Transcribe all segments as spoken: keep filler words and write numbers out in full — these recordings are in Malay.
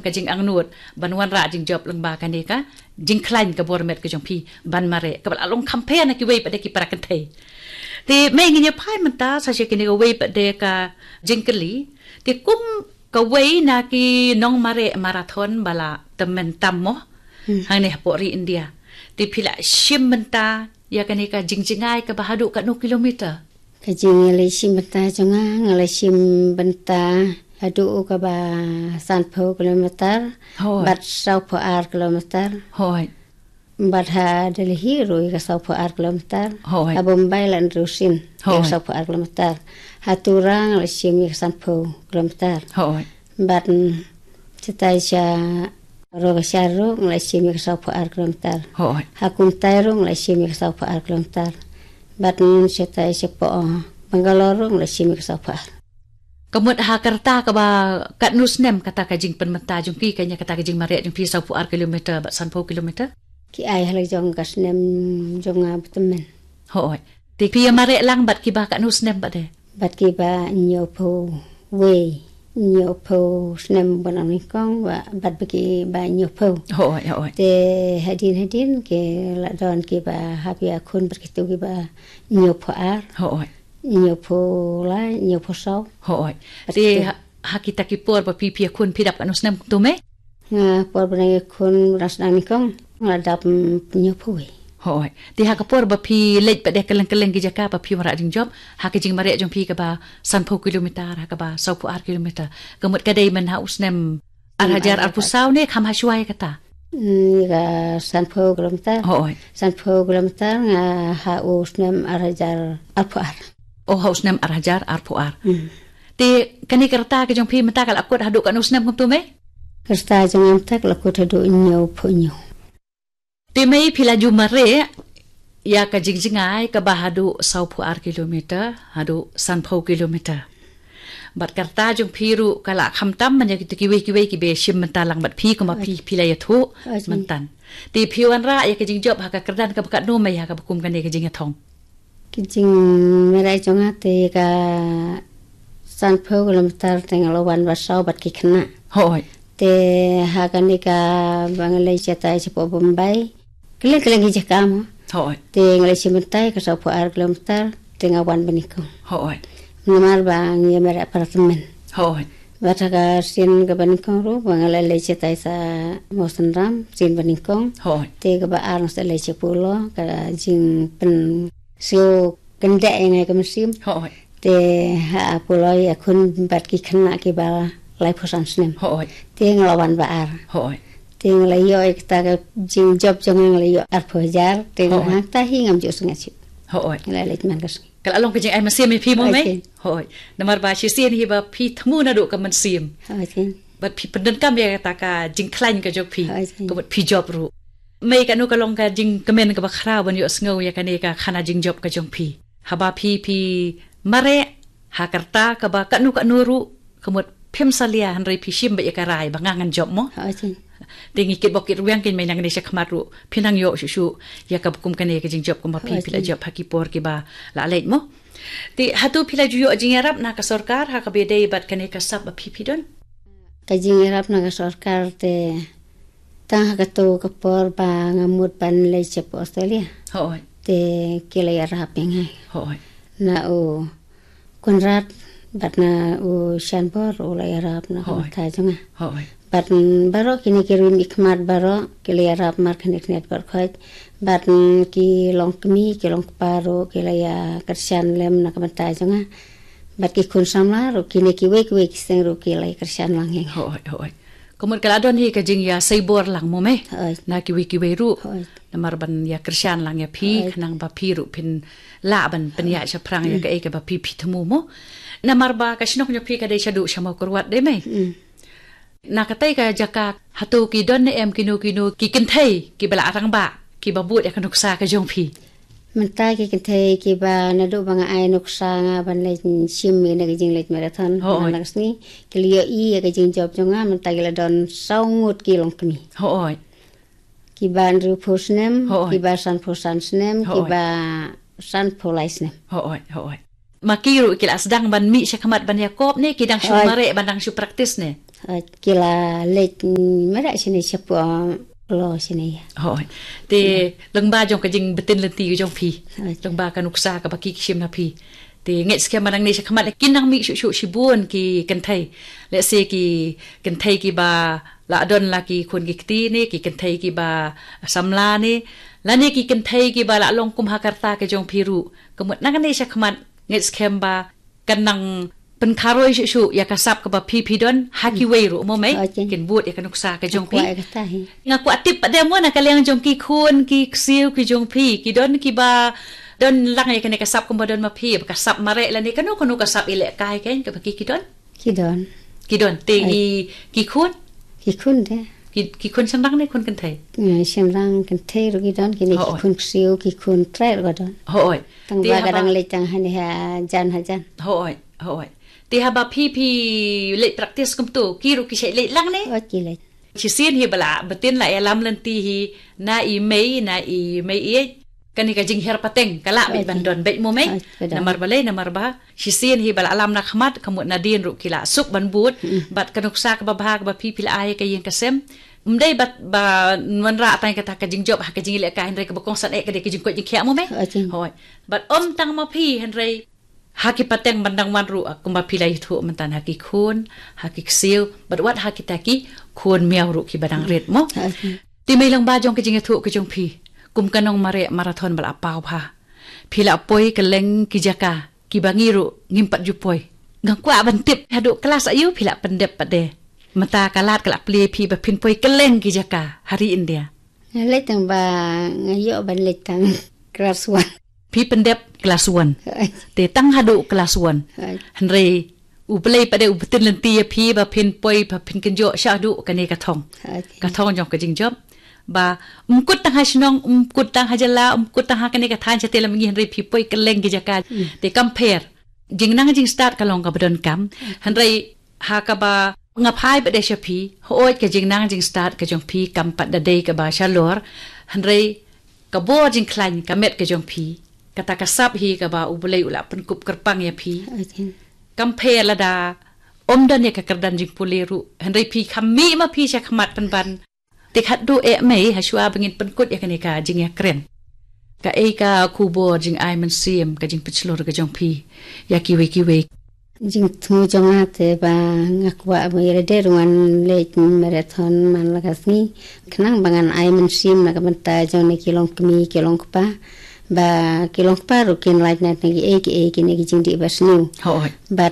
ka jing angnut banwan ra jing job lang ba kanika jing klein ka bormet ka jong pi ban mare ka along campaign ki wei pada ki para kan thei ti me ngi pai manta sa che ki ne wei pada ka jing kali ti kum ka wei na ki nong mare marathon bala temen tammo hang ne pori India ti pila shim menta ya kanika jing jingai ka bahadu ka no kilometer ka jing le shim menta jonga ngale shim benta adu ka ba sanpo kilometer bat sau po ar kilometer hoi bat ha Delhi roi ka sau po ar kilometer hoi ha Bombay lan rusin ka sau po ar kilometer ha turang le shim ka sanpo kilometer hoi bat cetai sha roga sharro le shim ka sau po ar kilometer hoi ha kum tairong le shim ka sau po ar kilometer bat cetai sha po Bangalore le shim ka sau po ar Kamut ha karta ka ba kat nusnem kata ka jing penmenta jong ki kanya kata ka jing mare jong pi sau pu ar kilometer ba san pu kilometer ki ai hala jong ka snem jong a btemen hoi ti pi mare lang bat ki ba kat nusnem ba de bat ki ba nyo po we nyo po snem banam ni kong ba bat ki ba nyo po hoi hoi te hadin hadin ke la don ki ba habia kun bat ki tu ki ba nyo po ar hoi nhiều po la nhiều po sau hoi ti ha kita ki por ba pi pi kun pi dap anus nem tu me nga por bana kun ras dan kong nga dap nhiều po hoi ti ha ka por ba pi lej pa de keleng keleng ki jaka ba pi mara jing job ha ki jing mare jong pi ka ba san po kilometer ha ka ba sau pu ar kilometer kamut ka dei man ha usnem ar hajar ar pusau ne kham ha shuai kata ga san po kilometer hoi san po kilometer nga ha usnem ar hajar ar pu ar o haus nem arajar arpuar ti kani kerta ke jong pi menta kal akut hadu kan usnem kum tu me kerta jong am tak lakut hadu nyo punyo ti mei pila jumare ya ka jingjingai ka bahadu sau puar kilometer hadu san phau kilometer bat kerta jong pi ru kala kham tam man ya ki ki ki ki be shim menta lang bat pi ko ma pi pila ya thu mentan ti piwan ra ya ka jingjob ha ka kerdan ka bakat no me ya ka bukum kan ke jing thong jing merai jonga te ka san po kilometer tengah lawan basau bat ki kena hoi te ha kan ka bangalai chata sepo Bombay keleng keleng ki jakam hoi te ngalai simentai ka sapo ar kilometer tengah wan beniko hoi namar bang ye mera apartemen hoi bata ka sin ka beniko ro bangalai le chata sa mosan ram sin beniko hoi te ka ba ar sa le chepulo ka jing pen siu kende ngai ka mesim hoi te ha puloi akun bat ki khna ki ba lai phosan snem hoi te nglawan ba ar hoi te nglai yo ekta ka jing job jong nglai yo ar phojar te ha ta hi ngam jo sunga chi hoi nglai lek man ka sungi kal along ke jing ai masim pi mo me hoi namar ba chi sien hi ba pi thmu na do ka man sim hoi tin bat pi pendan kam ya ta ka jing klain ka jok pi ko bat pi job ru mei ka nu ka long ka jing kemen ka ba khra ban yo sngo ya ka ne ka khana jing job ka jong pi haba pi pi mare ha karta ka ba ka nu ka nuru kamut phem salia han rei pi shim ba ya ka rai ba ngangan job mo hoi tin tingi kit bokit ruang kin mai nang ne shak maru pinang yo shu shu ya ka bukum ka ne ka jing job ko ma pi pi la job ha ki por ki ba la leit mo ti hatu pila juyo jing arab na ka sarkar ha ka be dei bat ka ne ka sab ba pi pi don ka jing arab na ka sarkar te tang ka to ka por ba ngamut ban le chep Australia hoi te kile arab ngai hoi na o kunrat bat na o shanbor o la arab na ta jonga hoi bat baro kini kirim ikmat baro kile arab mar khanek net bar khoj bat ki long kmi ki long paro kile ya kershan lem na ka ta jonga bat ki kun samla ro kini ki we we ki seng ro kile kershan lang heng hoi hoi Kemudian kalau adon hi ka jing ya saibor lang mo me na ki wiki we ru namar ban ya krisyan lang ya pi nang ba pi ru pin la ban pen ya sha prang ya ka e ka ba pi pi temu mo namar ba ka shinok nyo pi ka dei shadu shamo kurwat de me na ka tai ka jaka hatu ki don ne em kinu kinu ki kin thei ki bala arang ba ki ba but ya ka nuksa ka jong pi mentai ki kin thei ki ba na do banga ai nuksa nga ban le shim mi na ki jing le marathon na sni ki liyo i ka jing job jonga mentai ki la don saungut ki long kmi hoi ki ban ru phusnem ki ba san phusan snem ki ba san phulai snem hoi hoi makiru kila sedang ban mi syakamat ban yakob ne kidang shumare bandang shu praktis ne kila lek mera sini siapa lo sini hoi te lengba jong ka jing betin lenti jong pi lengba kan uksa ka baki kishim na pi te nget skem manang ni khmat kinang mi shu shu shibun ki kan thai le se ki kan thai ki ba la don la ki khun ki ti ni ki kan thai ki ba samla ni la ni ki kan thai ki ba la long kum hakarta ka jong piru kemut nang ni khmat nget skem ba kanang pen karoi shu ya kasap ka ba pi pi don haki wei ru mo mai kin buat ya kan uksa ka jong pi ngaku atip pa demo na kaleng jong ki khun ki siu ki jong pi ki don ki ba don lang ya kan kasap ko ba don ma pi kasap mare la ni kanu kanu kasap ile kai ken ka ki ki don ki don ki don te ki ki khun ki khun de ki ki khun sang ni khun kan thai sang rang kan thai ru ki don ki ni ki khun siu ki khun tre ru don hoi tang ba kadang le tang han ha jan ha jan hoi hoi te haba pi pi le practice kum tu kiru ki se le lang ne o ki le chi sin hi bala betin la ya lam lan ti hi na i mei na i mei e kani ka jing her pateng kala be bandon be mo mei namar bale namar ba chi sin hi bala alam na khmat kamu na din ru kila suk ban but bat kanuk sa ka ba bhag ba pi pil ai ka yin kasem mdai bat ba man ra tai ka ta ka jing job ha ka jing le ka hen re ka ba kong san e ka de ka jing ko jing khia mo mei hoi bat om tang ma pi hen re haki pateng bandang manru kumba pilai thu mantan haki khun haki ksiu but what haki taki khun miau ru ki badang red mo ti mai lang ba jong ke jing thu ke jong pi kum kanong mare marathon bal apau pha phila poi ke leng ki jaka ki bangi ru ngimpat ju poi ngakwa ban tip hadu kelas ayu phila pendep pade mata kalat kala pli pi ba pin poi ke leng ki jaka hari india le tang ba ngayo ban le tang kelas one pi pendep kelas one te tang hadu kelas one hanre u play pada u betin lenti pi ba pin poi ba pin kenjo syadu kane kathong kathong jong ka jing job ba umkut tang hasnong umkut tang hajala umkut tang kane ka than chatel mengi hanre pi poi keleng ki jaka te compare jing nang jing start kalong ka badon kam hanre ha ka ba ngaphai ba de shapi hoi ka jing nang jing start ka jong pi kam pat da dei ka ba shalor hanre ka bo jing klan ka met ka jong pi kata kasap hi ka ba ubulai ula penkup kerpang ya pi compare la da om dan ya ka kerdan jing puleru henry pi kami ma pi sya khamat pan ban te khat do e mai ha shua bangin penkut ya kane ka jing ya kren ka e ka kubo jing ai man sim ka jing pichlor ka jong pi ya ki we ki we jing thu jong ate ba ngakwa ba ire de ruan le marathon man la kasni khnang bangan ai man sim na ka manta jong ne kilong kmi kilong pa ba kilong paru kin like na ngi e ki e ki ne ki jing di bas new hoi bat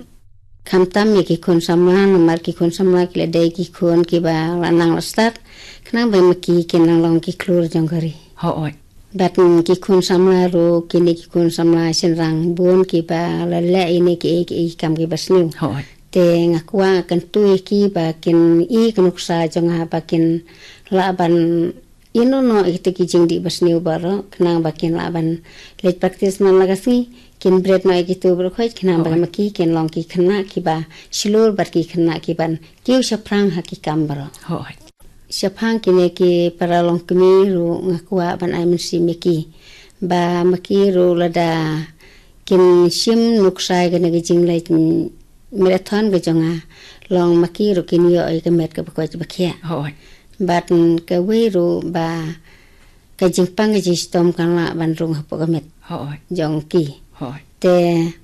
kham tam mi ki kon samla no mar ki kon samla ki le dei ki kon ki ba la nang la start khnang ba ma ki kin nang long ki klur jong gari hoi bat ki kon samla ro ki ne ki kon samla sin rang bon ki ba la le ne ki e ki e kam ki bas new hoi te ngakwa kan tu ki ba kin i kanuk sa jong ha ba kin la ban ino no ite ki jing di bas new baro knang bakin laban let practice man lagasi kin bread no gitu bro khoi knang ba maki kin long ki khna ki ba shilur bar ki khna ki ban kiu shaprang ha ki kam baro hoi shaphang ki ne ki para long kmi ru ngakwa ban ai min si meki ba maki ru lada kin shim nuksai ga ne ki jing lai marathon ga jonga long maki ru kin yo ai ka met ka ba ko ba khia hoi bat ka wiru ba ka jingpang ka jistom kan la ban rung hapo ka met hoi jong ki hoi te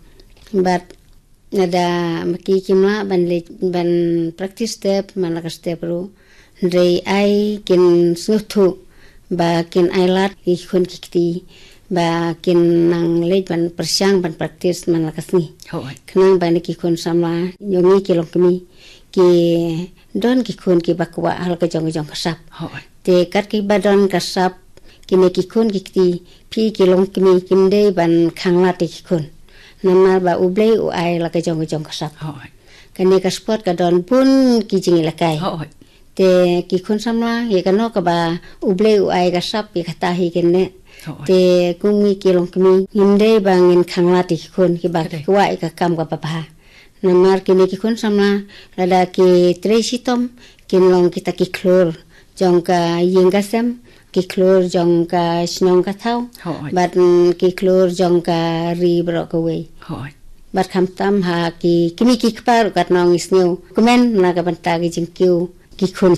bat nada maki kimla ban le ban practice step man la step ru rei ai kin suthu ba kin ai lat ki khun ki ba kin nang le ban persyang ban practice man la kasni hoi khnang ban ki khun samla yongi ki lokmi ki don ki khun ki bakwa hal ka jong jong kasap hoi te kat ki badon kasap ki ne ki khun ki ti phi ki long ki mi kin de ban khangla ti ki khun namar ba ublei u ai la ka jong jong kasap hoi ka ne ka sport ka don pun ki jing la kai hoi te ki khun samla ye ka no ka ba ublei u ai kasap ki khata hi kin ne te kumi ki long ki mi kin de bangin khangla ti ki khun ki ba ki wa ka kam ka pa pa namar kini ki khun samla lada ki tresitom kin long kita ki klor jong ka yingasem ki klor jong ka snong ka thau bat ki klor jong ka ri bro ka we hoi bat kham tam ha ki kimi ki kpar kat nong isneu kumen na ka banta ki jingkiu ki khun